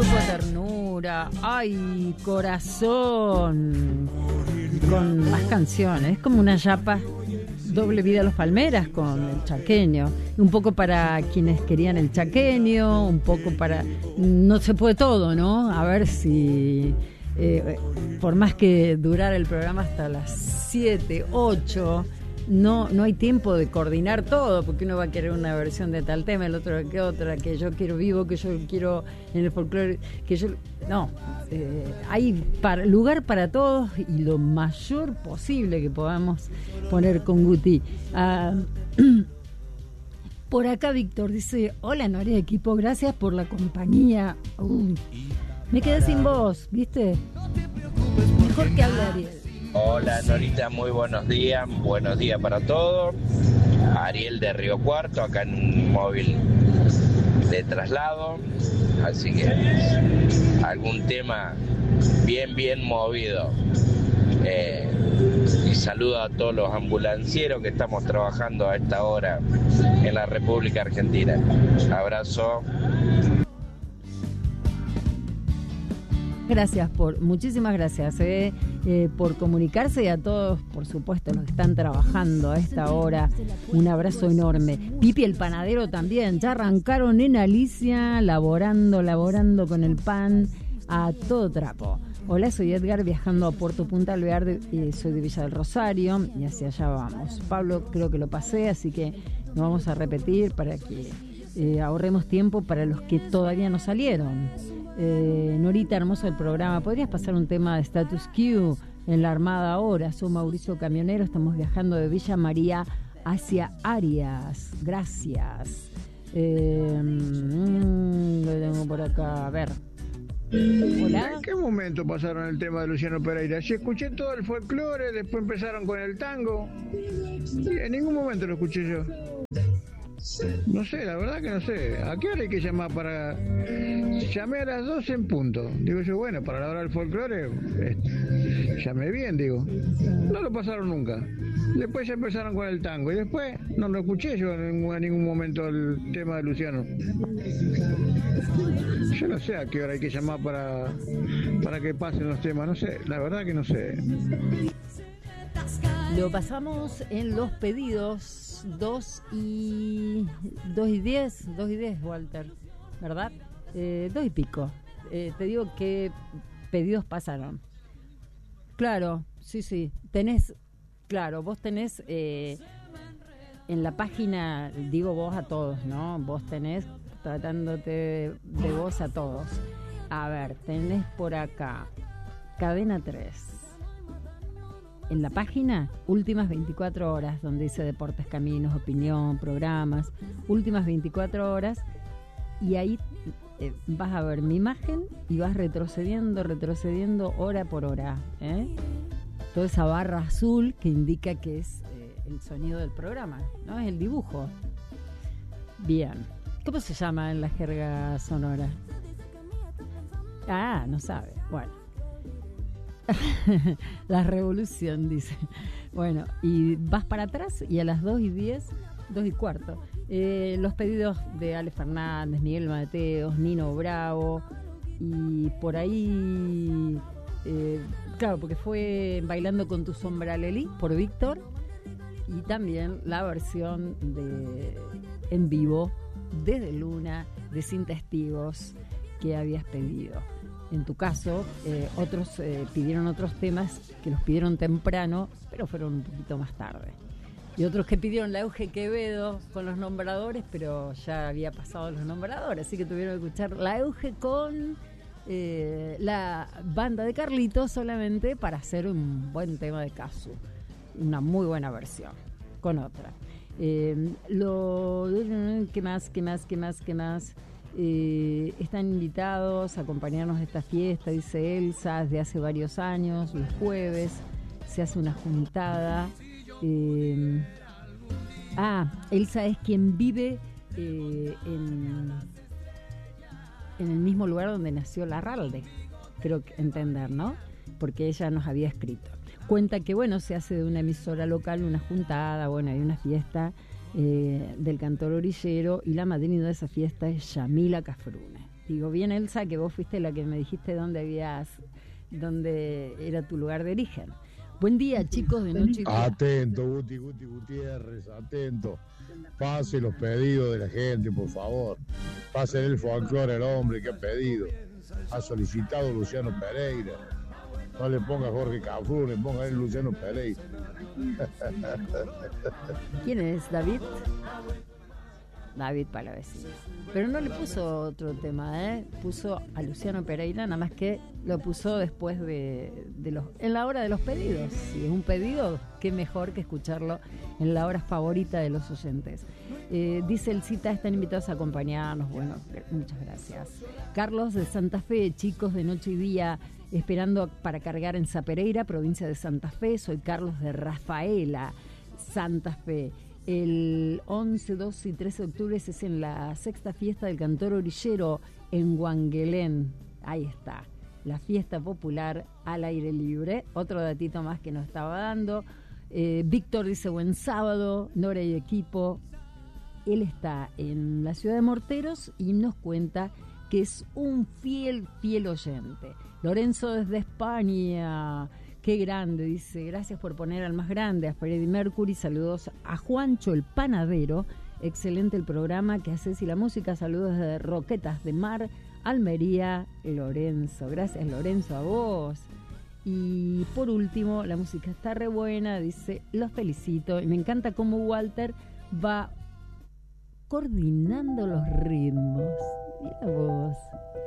Ternura, ay, corazón, con más canciones, es como una yapa, doble vida a los Palmeras con el chaqueño, un poco para quienes querían el chaqueño, un poco para, no se puede todo, ¿no? A ver si, por más que durara el programa hasta las 7, 8, no hay tiempo de coordinar todo, porque uno va a querer una versión de tal tema, el otro que otra, que yo quiero vivo, que yo quiero en el folclore, que yo... No, hay lugar para todos y lo mayor posible que podamos poner con Guti. Por acá Víctor dice, hola Noria equipo, gracias por la compañía. Me quedé sin voz, ¿viste? Mejor que hable Ariel. Hola Norita, muy buenos días para todos. Ariel de Río Cuarto, acá en un móvil de traslado, así que algún tema bien movido. Y saludo a todos los ambulancieros que estamos trabajando a esta hora en la República Argentina. Abrazo. Muchísimas gracias por comunicarse, y a todos, por supuesto, los que están trabajando a esta hora, un abrazo enorme. Pipi el panadero también, ya arrancaron en Alicia, laborando con el pan a todo trapo. Hola, soy Edgar, viajando a Puerto Punta Alvear, soy de Villa del Rosario, y hacia allá vamos. Pablo creo que lo pasé, así que no vamos a repetir para que ahorremos tiempo para los que todavía no salieron. Norita, hermoso el programa. ¿Podrías pasar un tema de Status Quo en la Armada ahora? Soy Mauricio Camionero, estamos viajando de Villa María hacia Arias. Gracias. Lo tengo por acá, a ver. Hola. ¿En qué momento pasaron el tema de Luciano Pereira? Si escuché todo el folclore, después empezaron con el tango. En ningún momento lo escuché yo. No sé, la verdad que no sé. ¿A qué hora hay que llamar para...? Llamé a las 12 en punto. Digo yo, bueno, para la hora del folclore, llamé bien, digo. No lo pasaron nunca. Después ya empezaron con el tango. Y después no lo escuché yo en ningún momento el tema de Luciano. Yo no sé a qué hora hay que llamar para que pasen los temas. No sé, la verdad que no sé. Lo pasamos en los pedidos 2 y 10, Walter, ¿verdad? 2 y pico. Te digo que pedidos pasaron. Claro, sí. Vos tenés en la página, digo vos a todos, ¿no? Vos tenés, tratándote de vos a todos. A ver, tenés por acá Cadena 3. En la página, últimas 24 horas, donde dice deportes, caminos, opinión, programas, últimas 24 horas, y ahí vas a ver mi imagen y vas retrocediendo hora por hora, toda esa barra azul que indica que es el sonido del programa, ¿no? Es el dibujo. Bien. ¿Cómo se llama en la jerga sonora? Ah, no sabe. Bueno. La revolución, dice. Bueno, y vas para atrás y a las 2 y 10, 2 y cuarto, los pedidos de Ale Fernández, Miguel Mateos, Nino Bravo, y por ahí, claro, porque fue Bailando con tu sombra, Leli, por Víctor, y también la versión de en vivo desde Luna de Sin Testigos que habías pedido. En tu caso, otros pidieron otros temas que los pidieron temprano, pero fueron un poquito más tarde. Y otros que pidieron la Euge Quevedo con los nombradores, pero ya había pasado los nombradores, así que tuvieron que escuchar la Euge con la banda de Carlitos solamente para hacer un buen tema de Casu. Una muy buena versión, con otra. ¿Qué más? Están invitados a acompañarnos a esta fiesta, dice Elsa, desde hace varios años, los jueves se hace una juntada. Elsa es quien vive en el mismo lugar donde nació Larralde, creo que entender, ¿no? Porque ella nos había escrito. Cuenta que, bueno, se hace de una emisora local una juntada, bueno, hay una fiesta del cantor orillero, y la madrina de esa fiesta es Yamila Cafrune. Digo bien, Elsa, que vos fuiste la que me dijiste dónde era tu lugar de origen. Buen día, chicos de Noche y Día. Atento, Guti Gutiérrez, atento. Pase los pedidos de la gente, por favor. Pase el folclore al hombre que ha pedido. Ha solicitado Luciano Pereira. No le ponga Jorge Cafrune, ponga él Luciano Pereira. ¿Quién es, David? David Palavecino. Pero no le puso otro tema, puso a Luciano Pereira, nada más que lo puso después en la hora de los pedidos. Si es un pedido, qué mejor que escucharlo en la hora favorita de los oyentes. Dice el cita, están invitados a acompañarnos. Bueno, muchas gracias. Carlos de Santa Fe, chicos de Noche y Día, esperando para cargar en Zapereira, provincia de Santa Fe. Soy Carlos de Rafaela, Santa Fe. El 11, 12 y 13 de octubre es en la sexta fiesta del cantor orillero en Huanguelén. Ahí está, la fiesta popular al aire libre. Otro datito más que nos estaba dando. Víctor dice buen sábado, Nora y equipo. Él está en la ciudad de Morteros y nos cuenta que es un fiel oyente. Lorenzo desde España. Qué grande, dice, gracias por poner al más grande, a Freddie Mercury, saludos a Juancho el Panadero, excelente el programa que haces y la música, saludos de Roquetas de Mar, Almería, Lorenzo, gracias Lorenzo a vos. Y por último, la música está re buena, dice, los felicito, y me encanta cómo Walter va coordinando los ritmos, mira vos.